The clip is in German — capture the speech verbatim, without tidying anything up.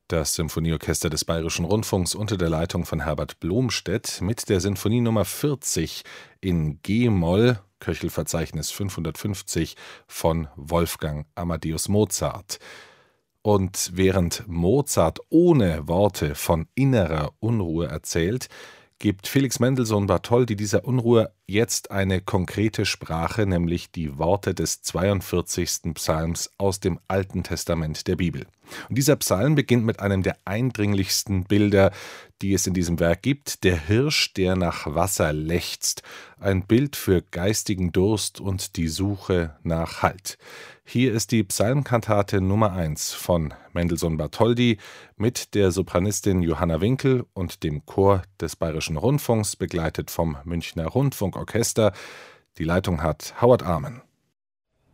Das Symphonieorchester des Bayerischen Rundfunks unter der Leitung von Herbert Blomstedt mit der Sinfonie Nummer vierzig in G-Moll, Köchelverzeichnis fünfhundertfünfzig von Wolfgang Amadeus Mozart. Und während Mozart ohne Worte von innerer Unruhe erzählt, gibt Felix Mendelssohn Bartholdy dieser Unruhe jetzt eine konkrete Sprache, nämlich die Worte des zweiundvierzigsten Psalms aus dem Alten Testament der Bibel. Und dieser Psalm beginnt mit einem der eindringlichsten Bilder, die es in diesem Werk gibt: der Hirsch, der nach Wasser lechzt, ein Bild für geistigen Durst und die Suche nach Halt. Hier ist die Psalmkantate Nummer eins von Mendelssohn Bartholdy mit der Sopranistin Johanna Winkel und dem Chor des Bayerischen Rundfunks, begleitet vom Münchner Rundfunkorchester. Die Leitung hat Howard Arman.